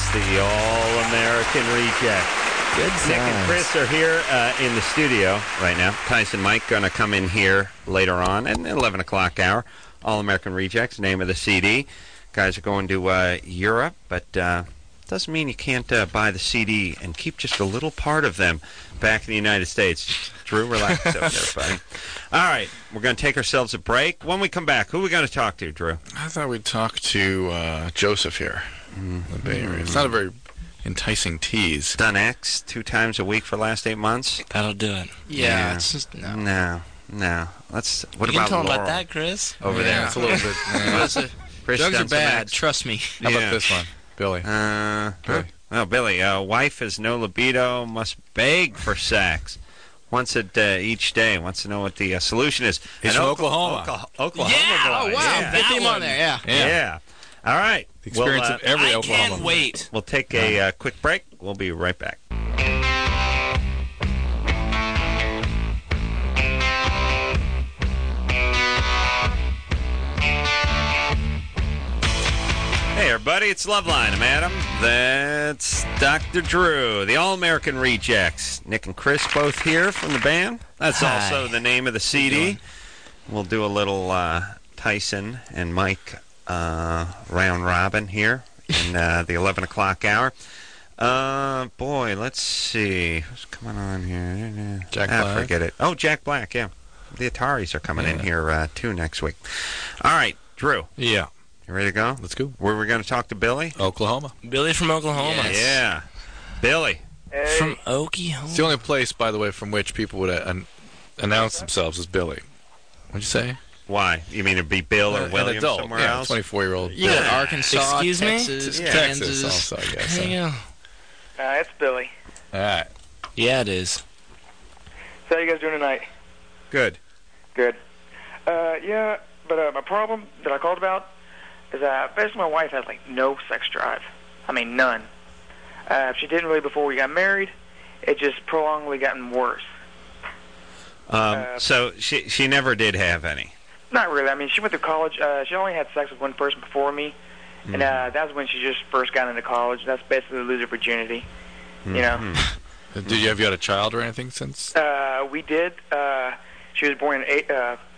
the All-American Reject. Good Nick and Chris are here in the studio right now. Tyson Mike going to come in here later on at 11 o'clock hour. All-American Rejects, name of the CD. Guys are going to Europe, but doesn't mean you can't buy the CD and keep just a little part of them back in the United States. Drew, relax over there, buddy. All right, we're going to take ourselves a break. When we come back, who are we going to talk to, Drew? I thought we'd talk to Joseph here in the Bay Area. It's not a very enticing tease. Done X 2 times a week for the last 8 months? That'll do it. Yeah. It's just, no. No. What you about can tell Laurel? about that, Chris. Over there. It's a little bit. Chris Drugs done are some bad. X? Trust me. How about this one, Billy? Billy. Oh, Billy. Wife has no libido, must beg for sex. Wants it each day. Wants to know what the solution is. He's from Oklahoma. Oklahoma Yeah. boy. Oh, wow. Yeah. Get him on there. Yeah. All right. The experience of every I Oklahoma. can't wait. We'll take a quick break. We'll be right back. Hey, everybody, it's Loveline. I'm Adam. That's Dr. Drew, the All-American Rejects. Nick and Chris both here from the band. That's Hi. also the name of the CD. We'll do a little Tyson and Mike round robin here in the 11 o'clock hour. Boy, let's see. Who's coming on here? Jack Black. Forget it. Oh, Jack Black, yeah. The Ataris are coming in here, too, next week. All right, Drew. Yeah. You ready to go? Let's go. Where we're going to talk to Billy? Oklahoma. Billy from Oklahoma. Yes. Yeah. Billy. From Oklahoma. It's the only place, by the way, from which people would announce themselves as Billy. What'd you say? Why? You mean it'd be Bill or An William adult. somewhere Yeah, else? 24-year-old. You got Arkansas, Excuse me? Texas, Yeah. Texas Kansas. also, I guess. There you go. It's Billy. All right. Yeah, it is. So how you guys doing tonight? Good. Good. But my problem that I called about is basically my wife has, no sex drive. I mean, none. She didn't really before we got married. It just prolongedly gotten worse. So she never did have any. Not really. I mean, she went to college. She only had sex with one person before me. And that was when she just first got into college. That's basically to lose her virginity. You know? Have you had a child or anything since? We did. She was born in